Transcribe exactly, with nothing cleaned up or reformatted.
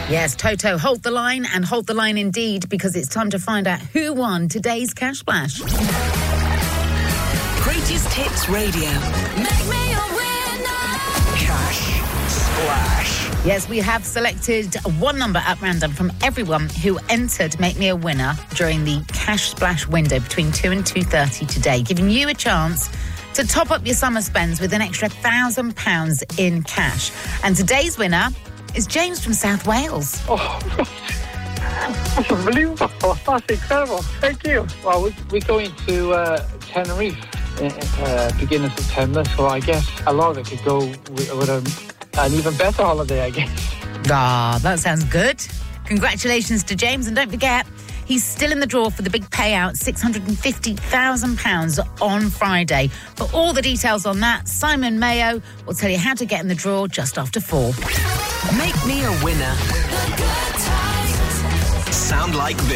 Yes, Toto, hold the line, and hold the line indeed, because it's time to find out who won today's Cash Splash. Greatest Hits Radio. Make me a winner. Cash Splash. Yes, we have selected one number at random from everyone who entered Make Me a Winner during the Cash Splash window between two and two thirty today, giving you a chance to top up your summer spends with an extra one thousand pounds in cash. And today's winner is James from South Wales. Oh, that's unbelievable. That's incredible. Thank you. Well, we, we're going to uh, Tenerife in uh, beginning of September, so I guess a lot of it could go with, with a, an even better holiday, I guess. Ah, that sounds good. Congratulations to James, and don't forget, he's still in the draw for the big payout, six hundred fifty thousand pounds on Friday. For all the details on that, Simon Mayo will tell you how to get in the draw just after four. Make me a winner. Sound like this.